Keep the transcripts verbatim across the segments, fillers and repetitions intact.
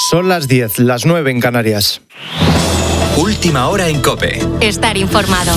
Son las diez, las nueve en Canarias. Última hora en COPE. Estar informado.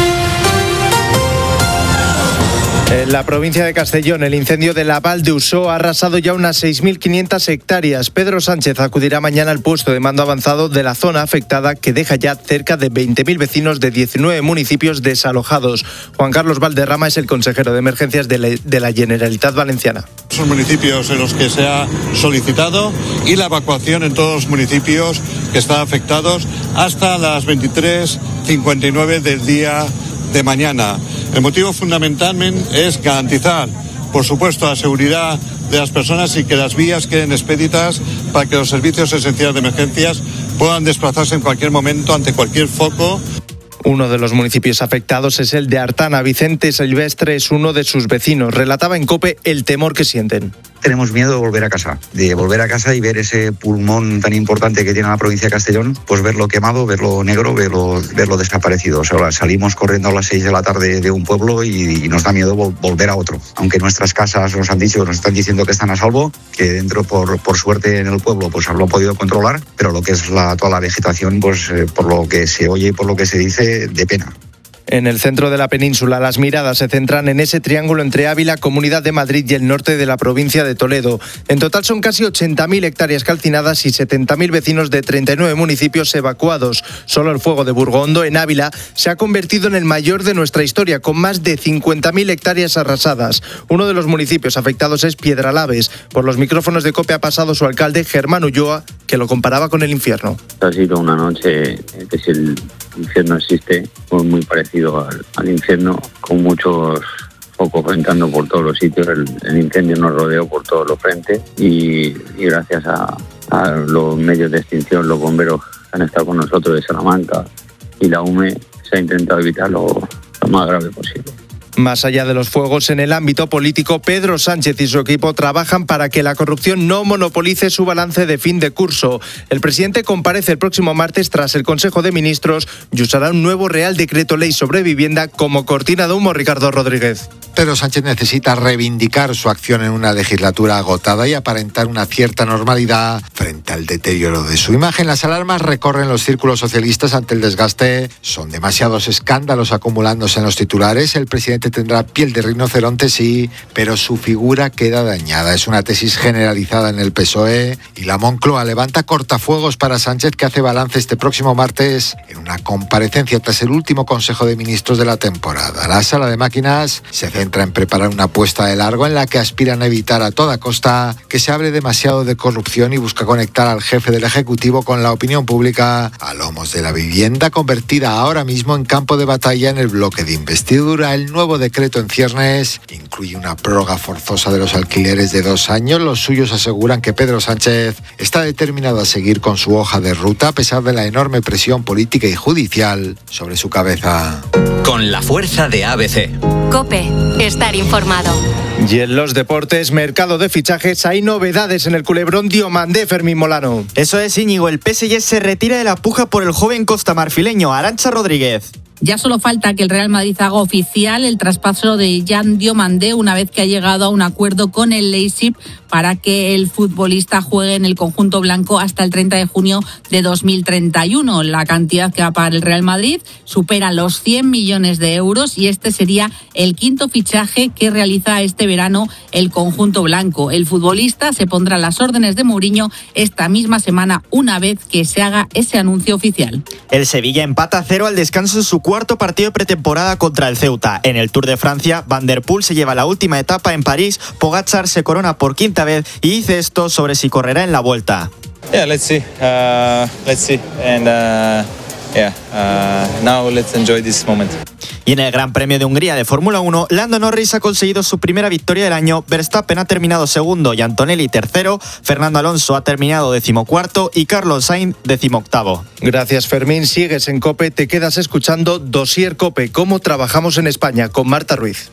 En la provincia de Castellón, el incendio de la Val de Usó ha arrasado ya unas seis mil quinientas hectáreas. Pedro Sánchez acudirá mañana al puesto de mando avanzado de la zona afectada, que deja ya cerca de veinte mil vecinos de diecinueve municipios desalojados. Juan Carlos Valderrama es el consejero de emergencias de la, de la Generalitat Valenciana. Son municipios en los que se ha solicitado y la evacuación en todos los municipios que están afectados hasta las veintitrés cincuenta y nueve del día de mañana. El motivo fundamentalmente es garantizar, por supuesto, la seguridad de las personas y que las vías queden expeditas para que los servicios esenciales de emergencias puedan desplazarse en cualquier momento ante cualquier foco. Uno de los municipios afectados es el de Artana. Vicente Silvestre es uno de sus vecinos. Relataba en COPE el temor que sienten. Tenemos miedo de volver a casa, de volver a casa y ver ese pulmón tan importante que tiene la provincia de Castellón, pues verlo quemado, verlo negro, verlo, verlo desaparecido. O sea, salimos corriendo a las seis de la tarde de un pueblo y, y nos da miedo vol- volver a otro. Aunque nuestras casas nos han dicho, nos están diciendo que están a salvo, que dentro, por, por suerte en el pueblo, pues lo han podido controlar, pero lo que es la, toda la vegetación, pues eh, por lo que se oye y por lo que se dice, de pena. En el centro de la península, las miradas se centran en ese triángulo entre Ávila, Comunidad de Madrid y el norte de la provincia de Toledo. En total son casi ochenta mil hectáreas calcinadas y setenta mil vecinos de treinta y nueve municipios evacuados. Solo el fuego de Burgondo, en Ávila, se ha convertido en el mayor de nuestra historia, con más de cincuenta mil hectáreas arrasadas. Uno de los municipios afectados es Piedralaves. Por los micrófonos de COPE ha pasado su alcalde, Germán Ulloa, que lo comparaba con el infierno. Ha sido una noche que, si el infierno existe, pues muy parecido Al, al infierno, con muchos focos reventando por todos los sitios. El, el incendio nos rodeó por todos los frentes y, y gracias a, a los medios de extinción, los bomberos que han estado con nosotros de Salamanca y la U M E, se ha intentado evitar lo, lo más grave posible. Más allá de los fuegos en el ámbito político, Pedro Sánchez y su equipo trabajan para que la corrupción no monopolice su balance de fin de curso. El presidente comparece el próximo martes tras el Consejo de Ministros y usará un nuevo Real Decreto Ley sobre vivienda como cortina de humo. Ricardo Rodríguez. Pedro Sánchez necesita reivindicar su acción en una legislatura agotada y aparentar una cierta normalidad frente al deterioro de su imagen. Las alarmas recorren los círculos socialistas ante el desgaste. Son demasiados escándalos acumulándose en los titulares. El presidente tendrá piel de rinoceronte, sí, pero su figura queda dañada. Es una tesis generalizada en el P S O E y la Moncloa levanta cortafuegos para Sánchez, que hace balance este próximo martes en una comparecencia tras el último Consejo de Ministros de la temporada. La sala de máquinas se centra en preparar una apuesta de largo en la que aspiran a evitar a toda costa que se hable demasiado de corrupción y busca conectar al jefe del Ejecutivo con la opinión pública a lomos de la vivienda, convertida ahora mismo en campo de batalla en el bloque de investidura. El nuevo decreto en ciernes incluye una prórroga forzosa de los alquileres de dos años. Los suyos aseguran que Pedro Sánchez está determinado a seguir con su hoja de ruta a pesar de la enorme presión política y judicial sobre su cabeza. Con la fuerza de A B C. COPE. Estar informado. Y en los deportes, mercado de fichajes, hay novedades en el culebrón Diomandé, Fermín Molano. Eso es, Íñigo. El P S G se retira de la puja por el joven costamarfileño, Arantxa Rodríguez. Ya solo falta que el Real Madrid haga oficial el traspaso de Jan Diomandé una vez que ha llegado a un acuerdo con el Leipzig para que el futbolista juegue en el conjunto blanco hasta el treinta de junio de dos mil treinta y uno. La cantidad que va a pagar el Real Madrid supera los cien millones de euros y este sería el quinto fichaje que realiza este verano el conjunto blanco. El futbolista se pondrá a las órdenes de Mourinho esta misma semana una vez que se haga ese anuncio oficial. El Sevilla empata a cero al descanso en su cuarto partido de pretemporada contra el Ceuta. En el Tour de Francia, Van der Poel se lleva la última etapa en París, Pogačar se corona por quinta vez y dice esto sobre si correrá en la Vuelta. Yeah, let's see. Uh, let's see. And uh, yeah, uh, now let's enjoy this moment. Y en el Gran Premio de Hungría de Fórmula uno, Lando Norris ha conseguido su primera victoria del año, Verstappen ha terminado segundo y Antonelli tercero, Fernando Alonso ha terminado decimocuarto y Carlos Sainz decimoctavo. Gracias, Fermín. Sigues en COPE, te quedas escuchando Dossier COPE, cómo trabajamos en España, con Marta Ruiz.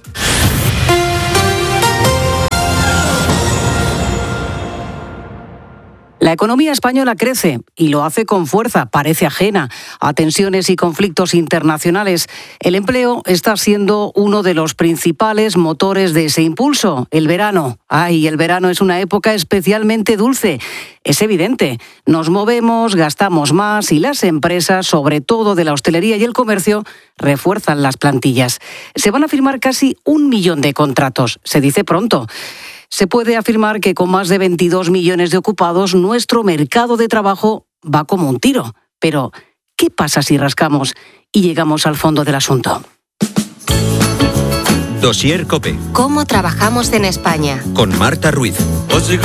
La economía española crece y lo hace con fuerza, parece ajena a tensiones y conflictos internacionales. El empleo está siendo uno de los principales motores de ese impulso. El verano. Ay, el verano es una época especialmente dulce. Es evidente. Nos movemos, gastamos más y las empresas, sobre todo de la hostelería y el comercio, refuerzan las plantillas. Se van a firmar casi un millón de contratos. Se dice pronto. Se puede afirmar que con más de veintidós millones de ocupados, nuestro mercado de trabajo va como un tiro. Pero, ¿qué pasa si rascamos y llegamos al fondo del asunto? Dossier COPE. ¿Cómo trabajamos en España? Con Marta Ruiz.